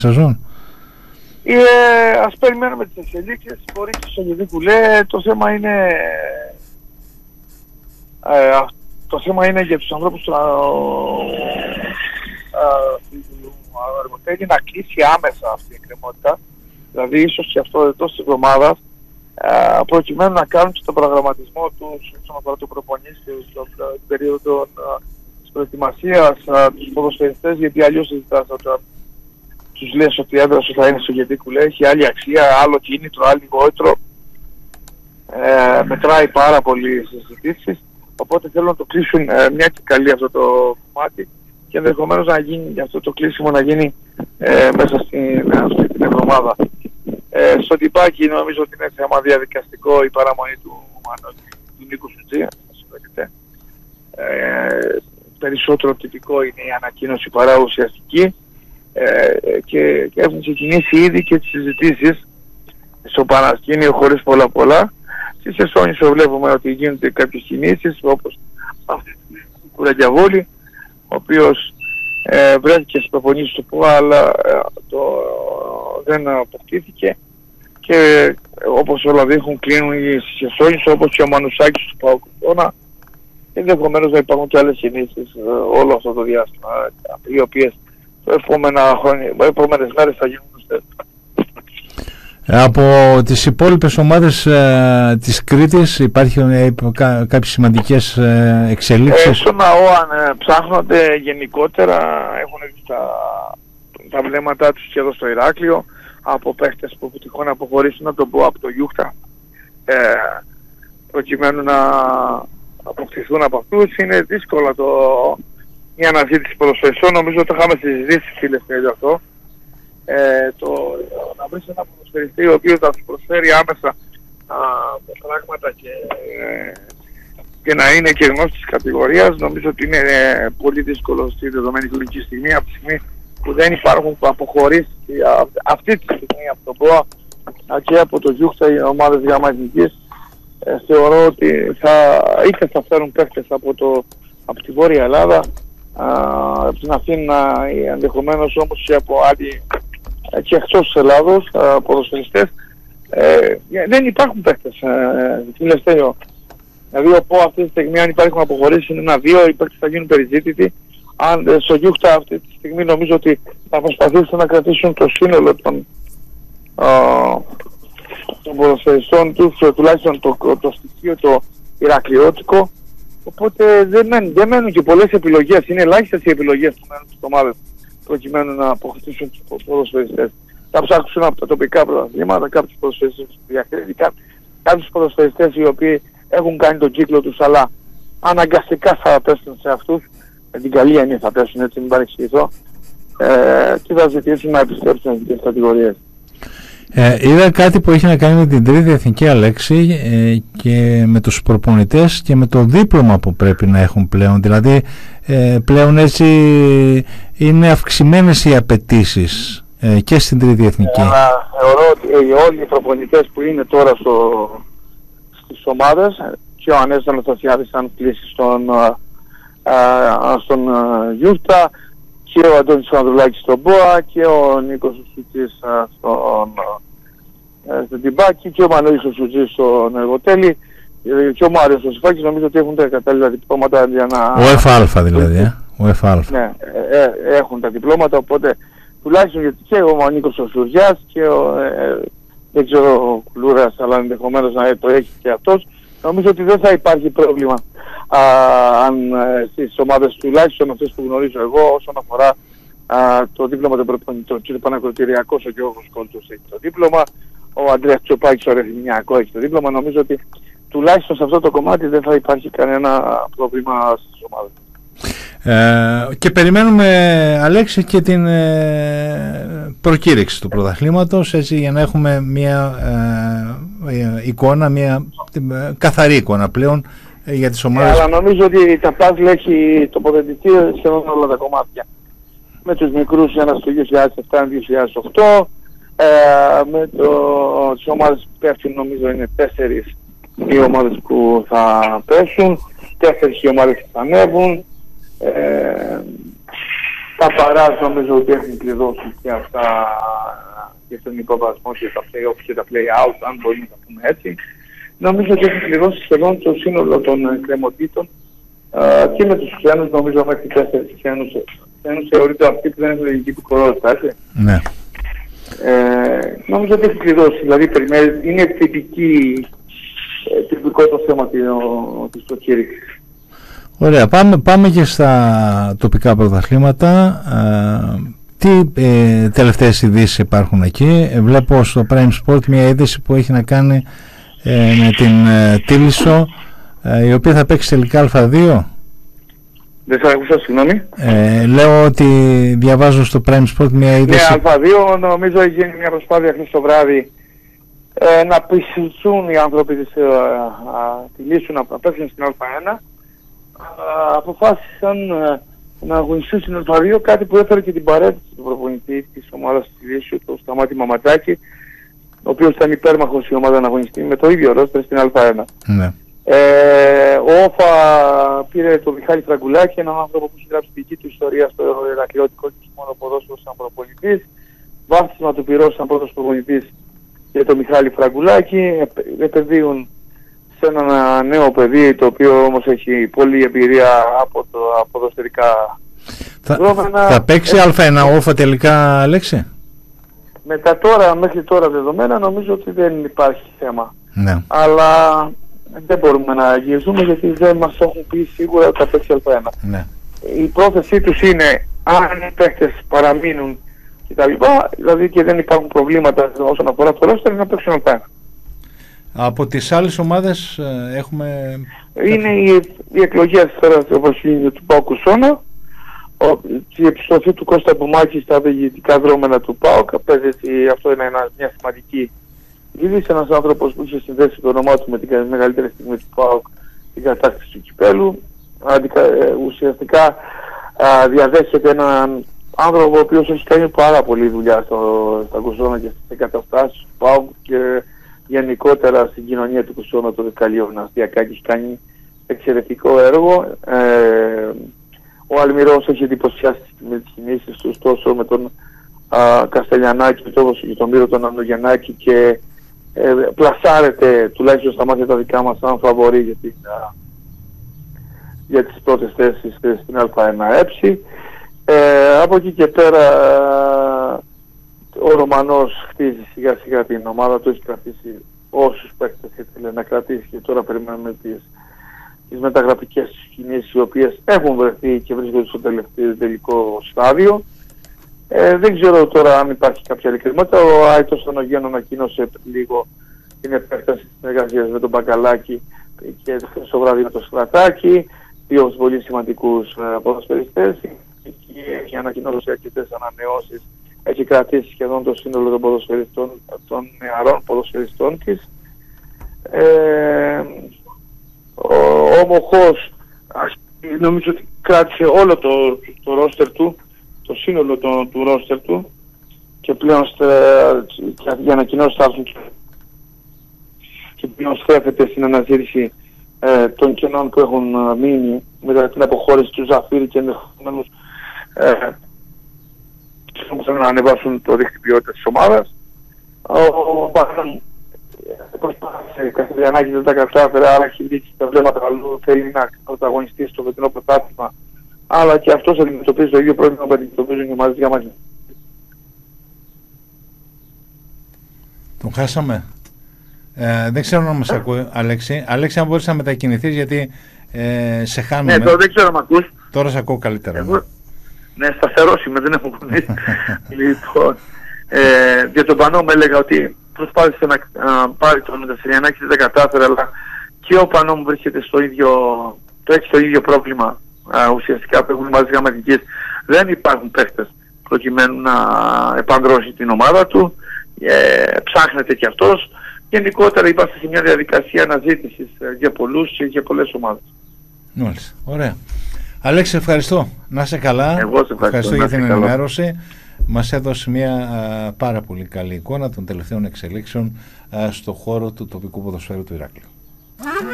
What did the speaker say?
σεζόν. Ας περιμένουμε τις εξελίξεις. Μπορεί και στο Γεδίκουλε. Το θέμα είναι για τους ανθρώπους του Αργοτέλη να κλείσει άμεσα αυτή η εκκρεμότητα. Δηλαδή ίσως και αυτό εντός της εβδομάδας, προκειμένου να κάνουν και τον προγραμματισμό τους όσον αφορά το προπονήσεις στην περίοδο της προετοιμασίας, τους ποδοσφαιριστές, γιατί αλλιώς συζητάς όταν τους λες ότι η έδρα σου θα είναι στο Γεδίκουλε, έχει άλλη αξία, άλλο κίνητρο, άλλο λιγότερο. Μετράει πάρα πολύ στις συζητήσεις, οπότε θέλουν να το κλείσουν μια και καλή αυτό το κομμάτι και ενδεχομένως να γίνει αυτό το κλείσιμο να γίνει μέσα αυτή την εβδομάδα. Στο τυπάκι νομίζω ότι είναι θέμα διαδικαστικό η παραμονή του Νίκου Σουτζή. Περισσότερο τυπικό είναι η ανακοίνωση παρά ουσιαστική, και έχουν ξεκινήσει ήδη και τις συζητήσεις στο παρασκήνιο χωρίς πολλά. Στη Χερσόνησο βλέπουμε ότι γίνονται κάποιες κινήσεις όπως αυτή του Κουραγιαβόλη, ο οποίος βρέθηκε στις προπονήσεις του ΠΟΑ αλλά δεν αποκτήθηκε, και όπως όλα δείχνουν κλείνουν οι Χερσόνησο, όπως και ο Μανουσάκης του ΠΑΟΚ. Ενδεχομένως να υπάρχουν και άλλες κινήσεις όλο αυτό το διάστημα, οι οποίες επόμενες μέρες θα γίνουν γνωστές. Από τις υπόλοιπες ομάδες της Κρήτης υπάρχουν κάποιες σημαντικές εξελίξεις? Στον ΝΑΟ ψάχνονται γενικότερα, έχουν τα βλέμματά τους και εδώ στο Ηράκλειο από παίχτες που τυχόν αποχωρήσουν από το Γιούχτα, προκειμένου να αποκτηθούν από αυτούς. Είναι δύσκολο η αναζήτηση ποδοσφαιριστών, νομίζω ότι το είχαμε συζητήσει φίλες για αυτό. Να βρεις ένα ποδοσφαιριστή ο οποίος θα σου προσφέρει άμεσα πράγματα και να είναι και γνώστης της κατηγορίας, νομίζω ότι είναι πολύ δύσκολο στη δεδομένη χρονική στιγμή, από τη στιγμή που δεν υπάρχουν αποχωρήσεις αυτή τη στιγμή από τον ΠΟΑ και από το Γιούχτα οι ομάδες ΓΑΜΑ Εθνικής. Θεωρώ ότι είτε θα φέρουν παίκτες από τη Βόρεια Ελλάδα, από την Αθήνα, ενδεχομένως όμως και από άλλοι και εκτός της Ελλάδος ποδοσφαιριστές. Δεν υπάρχουν παίκτες, Λευτέριο. Δηλαδή αυτή τη στιγμή αν υπάρχουν αποχωρήσεις είναι 1-2, οι παίκτες θα γίνουν περιζήτητοι. Αν στο Γιούχτα αυτή τη στιγμή νομίζω ότι θα προσπαθήσουν να κρατήσουν το σύνολο των ποδοσφαιριστών τους, τουλάχιστον το στοιχείο το ηρακλειώτικο. Οπότε δεν μένουν και πολλές επιλογές, είναι ελάχιστες οι επιλογές που μένουν στις ομάδες προκειμένου να αποκτήσουν τους ποδοσφαιριστές. Θα ψάξουν από τα τοπικά πρωταθλήματα, κάποιους ποδοσφαιριστές που διαχειρίζονται, κάποιους ποδοσφαιριστές οι οποίοι έχουν κάνει τον κύκλο τους, αλλά αναγκαστικά θα πέσουν σε αυτούς, με την καλή έννοια θα πέσουν, έτσι μην παρεξηγηθώ, και θα ζητήσουν να επιστρέψουν στις κατηγορίες. Είδα κάτι που έχει να κάνει με την τρίτη εθνική, Αλέξη, και με τους προπονητές και με το δίπλωμα που πρέπει να έχουν πλέον. Δηλαδή πλέον έτσι είναι αυξημένες οι απαιτήσεις και στην τρίτη εθνική. Αλλά θεωρώ ότι όλοι οι προπονητές που είναι τώρα στις ομάδες, και ο Ανέσης Αναστασιάδης αν κλείσει στον Γιούχτα, και ο Αντώνης Ανδρουλάκης στον ΠΟΑ, και ο Νίκος Σουτσής στον Τιμπάκη, και ο Μανώλης Σουτσής στον Εργοτέλη, και ο Μάριος ο Σιφάκης. Νομίζω ότι έχουν τα κατάλληλα διπλώματα για να... Ο ΕΦΑ δηλαδή, ο ΕΦΑ. Ναι, έχουν τα διπλώματα, οπότε τουλάχιστον γιατί και ο Νίκος ο Σουριάς και δεν ξέρω ο Κουλούρας, αλλά ενδεχομένως να το έχει και αυτός. Νομίζω ότι δεν θα υπάρχει πρόβλημα αν στις ομάδες τουλάχιστον αυτές που γνωρίζω εγώ όσον αφορά το δίπλωμα των προπονητών. Ο κ. Πανακροτηριακός, ο Γιώργος Κόλτος έχει το δίπλωμα, ο Αντρέας Τσοπάκης ο Ρεθυμιακό έχει το δίπλωμα. Νομίζω ότι τουλάχιστον σε αυτό το κομμάτι δεν θα υπάρχει κανένα πρόβλημα στις ομάδες. Και περιμένουμε, Αλέξη, και την προκήρυξη του πρωταθλήματος, έτσι, για να έχουμε μια εικόνα, μια καθαρή εικόνα πλέον για τις ομάδες. Αλλά νομίζω ότι τα παζλ έχει τοποθετηθεί σχεδόν όλα τα κομμάτια. Με τους μικρούς ένας το 2007-2008, με τις ομάδες που πέφτουν νομίζω είναι 4 οι ομάδες που θα πέσουν, 4 οι ομάδες που θα ανέβουν. τα παράζ νομίζω ότι έχουν κλειδώσει και αυτά και στον υποβασμό και τα play-off και τα play-out, αν μπορεί να τα πούμε έτσι. Νομίζω ότι έχουν κλειδώσει σχεδόν το σύνολο των κρεμωτήτων και με τους ξένους, νομίζω μέχρι 4 ξένους. Ξένους θεωρείται αυτοί που δεν έχουν ελληνική υπηκορότητα, έτσι. Ναι. Νομίζω ότι έχει κλειδώσει, δηλαδή είναι τυπικό το θέμα της προκήρυξης. Ωραία, πάμε και στα τοπικά πρωταθλήματα. Τι τελευταίες ειδήσεις υπάρχουν εκεί? Βλέπω στο Prime Sport μια είδηση που έχει να κάνει με την Τίλισσο, η οποία θα παίξει τελικά Α2. Δεν σας άκουσα, συγγνώμη. Λέω ότι διαβάζω στο Prime Sport μια είδηση. Ναι, Α2, νομίζω έχει γίνει μια προσπάθεια χθες το βράδυ να πεισούν οι άνθρωποι της Τιλισσού να πέφτουν στην Α1. Αποφάσισαν να αγωνιστούν στην Α2, κάτι που έφερε και την παρέτηση του προπονητή της ομάδας της Τιλισσού, το Σταμάτη Μαματάκη, ο οποίος ήταν υπέρμαχος η ομάδα να αγωνιστεί με το ίδιο ρόστερ στην Α1. Ναι. Ο ΟΦΑ πήρε τον Μιχάλη Φραγκουλάκη, έναν άνθρωπο που έχει γράψει τη δική του ιστορία στο Ηρακλειώτικο και μόνο ποδόσφαιρο σαν προπονητής. Βάθισμα του πυρός σαν πρώτος προπονητής και τον Μιχάλη Φραγκουλάκη. Επενδύουν σε ένα νέο παιδί, το οποίο όμως έχει πολλή εμπειρία από τα ποδοσφαιρικά δρόμενα. Θα παίξει Α1 ΟΦΑ τελικά, Αλέξη? Με τα τώρα, μέχρι τώρα δεδομένα, νομίζω ότι δεν υπάρχει θέμα. Ναι. Αλλά δεν μπορούμε να αγγίζουμε, γιατί δεν μας έχουν πει σίγουρα ότι θα παίξει Α1. Ναι. Η πρόθεσή τους είναι, αν οι παίκτες παραμείνουν κτλ., δηλαδή και δεν υπάρχουν προβλήματα όσον αφορά το ρόστερ, να παίξουν Α1. Από τις άλλες ομάδες έχουμε... Είναι οι εκλογές τώρα, όπως είναι του ΠΑΟΚ Κουσόνα, η επιστροφή του Κώστα Μπουμάκη στα διοικητικά δρόμενα του ΠΑΟΚ. Αυτό είναι μια σημαντική είδηση. Ένας άνθρωπος που είχε συνδέσει το όνομά του με την μεγαλύτερη στιγμή του ΠΑΟΚ, την κατάκτηση του κυπέλου. Ουσιαστικά διαδέχεται έναν άνθρωπο ο οποίος έχει κάνει πάρα πολλή δουλειά στα Κουσόνα και στις εγκαταστάσεις του ΠΑΟΚ και γενικότερα στην κοινωνία του Κουσόνα των δεκαλίων αστιακά, και έχει κάνει εξαιρετικό έργο. Ο Αλμυρός έχει εντυπωσιάσει με τις κινήσεις του, τόσο με τον Καστελιανάκη, τόσο και τον Μύρο τον Ανογεννάκη, και πλασάρεται τουλάχιστον στα μάτια τα δικά μας σαν φαβορί για τις πρώτες θέσεις στην Α1 από εκεί και πέρα ο Ρωμανός χτίζει σιγά σιγά την ομάδα του, έχει κρατήσει όσους παίκτες ήθελε να κρατήσει, και τώρα περιμένουμε τις μεταγραφικές κινήσεις, οι οποίες έχουν βρεθεί και βρίσκονται στο τελικό στάδιο. Δεν ξέρω τώρα αν υπάρχει κάποια ειλικρινότητα. Ο Άιτος των Ογένων ανακοίνωσε λίγο την επέκταση της συνεργασίας με τον Μπακαλάκη και στο βράδυ με τον Στρατάκη, δύο πολύ σημαντικούς ποδοσφαιριστές. Έχει ανακοινώσει αρκετές ανανεώσεις, έχει κρατήσει σχεδόν το σύνολο των ποδοσφαιριστών, των νεαρών ποδοσφαιριστών της. Ο Μοχός νομίζω ότι κράτησε όλο το ρόστερ του, το σύνολο του ρόστερ του, και πλέον για ανακοινώσεις θα έρθουν και πλέον στρέφεται στην αναζήτηση των κενών που έχουν μείνει μετά την αποχώρηση του Ζαφύρη και ενδεχομένως που θέλουν να ανεβάσουν το δίκτυο ποιότητας της ομάδας. Ο Παχάν προσπάθησε, Καστελιανάκη δεν τα κατάφερε, άρα έχει δείξει τα βλέμματα αλλού, θέλει να πρωταγωνιστεί στο φετινό πρωτάθλημα, αλλά και αυτός αντιμετωπίζει το ίδιο πρόβλημα που αντιμετωπίζουν οι ομάδες για μας. Τον χάσαμε. Δεν ξέρω να μας ακούει, Αλέξη. Αλέξη, αν μπορείς να μετακινηθείς, γιατί σε χάνουμε. Ναι, τώρα δεν ξέρω να μ' ακούς. Τώρα σε ακούω καλύτερα. Ναι, σταθερός είμαι, δεν έχω κουνήσει. Λοιπόν, για τον Πανό με έλεγα ότι προσπάθησε να πάρει τον Καστελιανάκη, δεν τα κατάφερε, αλλά και ο Πανό μου βρίσκεται έχει το ίδιο πρόβλημα. Ουσιαστικά που έχουν μαζί γραμματικές, δεν υπάρχουν παίχτες προκειμένου να επανδρώσει την ομάδα του. Ψάχνεται και αυτός. Γενικότερα είμαστε σε μια διαδικασία αναζήτησης για πολλούς και για πολλές ομάδες. Μάλιστα. Ωραία. Αλέξη, ευχαριστώ. Να είσαι καλά. Εγώ σε ευχαριστώ για την ενημέρωση. Μας έδωσε μια πάρα πολύ καλή εικόνα των τελευταίων εξελίξεων στο χώρο του τοπικού ποδοσφαίρου του Ηράκλειου.